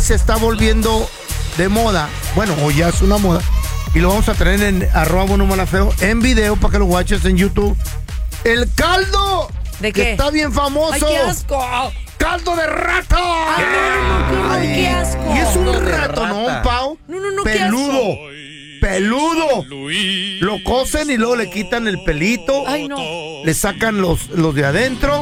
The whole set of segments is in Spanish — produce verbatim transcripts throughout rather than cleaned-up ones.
se está volviendo de moda, bueno, o ya es una moda, y lo vamos a traer en arroba bueno mala feo en video para que lo watches en YouTube. El caldo ¿de que qué? está bien famoso. ¡Ay, qué asco! ¡Caldo de rata! ¡Ay, no, no, no, Ay, qué asco! Y es un Caldo de rato, ¿no? rata. Un pavo No, no, no, peludo. qué Peludo. Lo cocen y luego le quitan el pelito. ¡Ay, no! Le sacan los, los de adentro.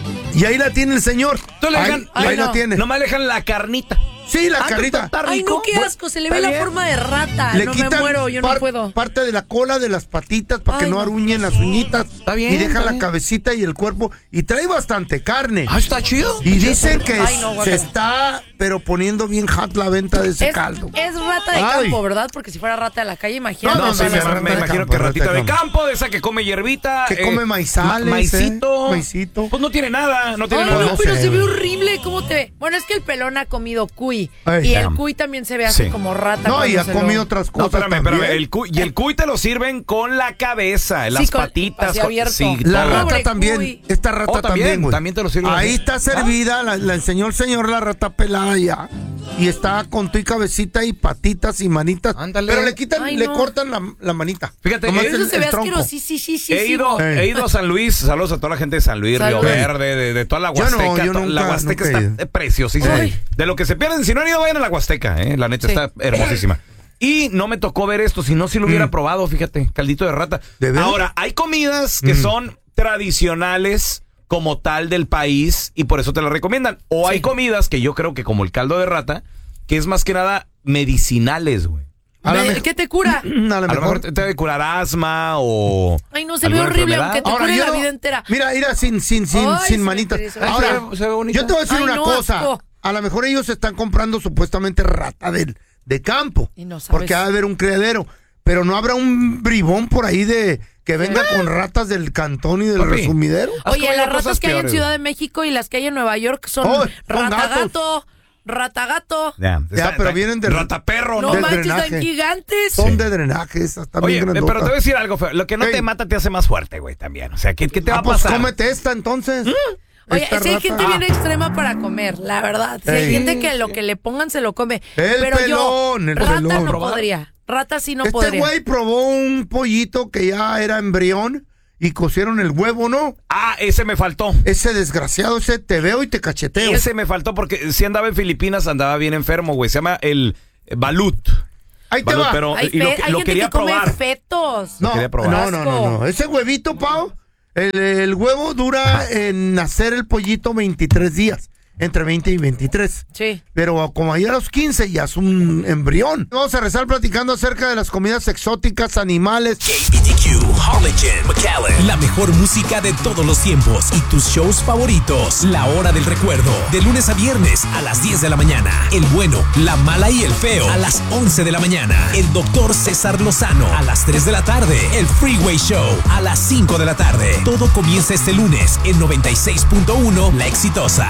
Y ahí la tiene el señor. Tú le ahí dejan- ahí ay, la no. tiene. Nomás le dejan la carnita. Sí, la Ah, carita. está ¡Ay, rico. no, qué asco! Se le ve Está la bien. forma de rata. Le No me quitan muero, yo no par- puedo. parte de la cola, de las patitas, para que Ay, no no. arruñen las uñitas. Está bien, Y deja está la bien. cabecita y el cuerpo. Y trae bastante carne. Ah, está chido. Y dicen que Ay, no, se guácala. está, pero poniendo bien hot la venta de ese Es, caldo. es rata de Ay. campo, ¿verdad? Porque si fuera rata de la calle, imagínate. No, No, no, sí, no, me, no, me rata de imagino campo, que rata ratita de de campo. campo, de esa que come hierbita. Que come maizales, ma- Maicito. ¿eh? Maicito. Pues no tiene nada, no tiene Ay, nada. no, no pero sé, se ve güey. horrible. ¿Cómo te ve? Bueno, es que el pelón ha comido cuy. Ay, y el damn. cuy también se ve así Sí. como rata. No, y cuando ha se comido lo- otras No, cosas espérame, también. espérame. El cuy, y el cuy te lo sirven con la cabeza, las Sí, con- patitas. así con- abierto. sí, La todo. rata Pobre también. cuy. Esta rata Oh, también, también, güey. también te lo sirven Ahí así. está servida, la, la enseñó el señor la rata pelada ya. Y está con tu y cabecita y patitas y manitas. Ándale. Pero le quitan, Ay, le no. cortan la, la manita. Fíjate, Nomás Eso el- se el ve tronco. asqueroso. Sí, sí, sí, sí. He ido, Ey. he ido a San Luis, saludos a toda la gente de San Luis, Río Saludos. Verde, de, de toda la Yo no, Huasteca. yo to- la nunca- Huasteca nunca he está ido. preciosísima. Ay. De lo que se pierden, si no han ido, vayan a la Huasteca, eh, la neta Sí. está hermosísima. Y no me tocó ver esto, si no, si lo hubiera Mm. probado, fíjate, caldito de rata. ¿De veras? Ahora, hay comidas que Mm. son tradicionales como tal del país y por eso te la recomiendan. O hay Sí. comidas que yo creo que como el caldo de rata, que es más que nada medicinales, güey. A lo Ve- mejor- ¿Qué te cura? A lo A lo mejor. mejor te te debe curar asma o... Ay, no, se ve ¿alguna horrible, enfermedad? aunque te Ahora, cure yo la no- vida entera. Mira, mira, sin, sin, sin, Ay, sin se me manitas. interesa. Ahora, Se ve- se ve bonita. yo te voy a decir Ay, una no, cosa. asco. A lo mejor ellos están comprando supuestamente rata del, de campo. Y no sabes. Porque ha de haber un criadero. Pero no habrá un bribón por ahí de que venga con ratas del cantón y del Papi. resumidero. Has Oye, comido las ratas cosas que hay en peores, Ciudad güey. de México y las que hay en Nueva York son Oh, son ratagato, ratagato. Ya, Ya, pero vienen de- rataperro, No ¿no? del manches, drenaje. están gigantes. Son de drenaje, esas también Oye, eh, grandotas. pero te voy a decir algo feo. Lo que no Ey. te mata te hace más fuerte, güey, también. O sea, ¿qué, qué te va Ah, a pues pasar? cómete esta entonces. Oye, Esta sí hay rata. gente bien extrema para comer, la verdad. Sí hay Ey. gente que lo que le pongan se lo come. El pero pelón, yo, el rata pelón. no podría. Rata sí no Este podría. güey probó un pollito que ya era embrión y cocieron el huevo, ¿no? Ah, ese me faltó. Ese desgraciado, ese te veo y te cacheteo. Ese me faltó porque si andaba en Filipinas, andaba bien enfermo, güey. Se llama el balut. Ahí te Balut, va. pero Hay, y lo, fe- hay lo gente quería que come probar. fetos. No, quería probar. no, no, no, no. Ese huevito, Pau, el, el huevo dura en nacer el pollito veintitrés días. Entre veinte y veintitrés. Sí. Pero como ahí a los quince ya es un embrión. Vamos a rezar platicando acerca de las comidas exóticas, animales. K B T Q, Harlingen, McAllen. La mejor música de todos los tiempos y tus shows favoritos. La hora del recuerdo. De lunes a viernes a las diez de la mañana. El bueno, la mala y el feo. A las once de la mañana. El doctor César Lozano. A las tres de la tarde. El Freeway Show. A las cinco de la tarde. Todo comienza este lunes en noventa y seis punto uno La Exitosa.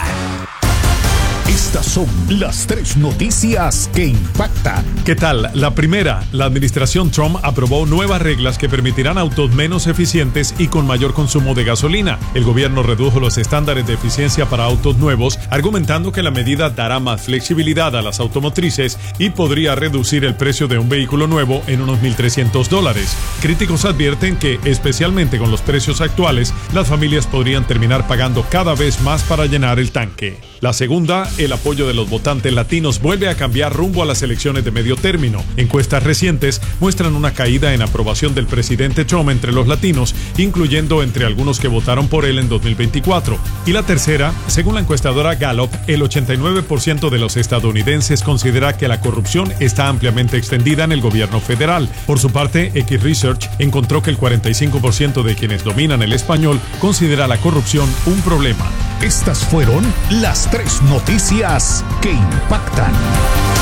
Estas son las tres noticias que impactan. ¿Qué tal? La primera, la administración Trump aprobó nuevas reglas que permitirán autos menos eficientes y con mayor consumo de gasolina. El gobierno redujo los estándares de eficiencia para autos nuevos, argumentando que la medida dará más flexibilidad a las automotrices y podría reducir el precio de un vehículo nuevo en unos mil trescientos dólares. Críticos advierten que, especialmente con los precios actuales, las familias podrían terminar pagando cada vez más para llenar el tanque. La segunda, el apoyo de los votantes latinos vuelve a cambiar rumbo a las elecciones de medio término. Encuestas recientes muestran una caída en aprobación del presidente Trump entre los latinos, incluyendo entre algunos que votaron por él en dos mil veinticuatro. Y la tercera, según la encuestadora Gallup, el ochenta y nueve por ciento de los estadounidenses considera que la corrupción está ampliamente extendida en el gobierno federal. Por su parte, X Research encontró que el cuarenta y cinco por ciento de quienes dominan el español considera la corrupción un problema. Estas fueron las tres noticias que impactan.